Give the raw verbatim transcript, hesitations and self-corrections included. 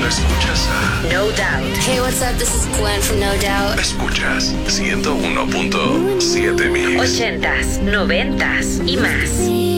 Escuchas a No Doubt. Hey, what's up? This is Gwen from No Doubt. Escuchas ciento uno punto siete Mix. Ochentas, noventas y más.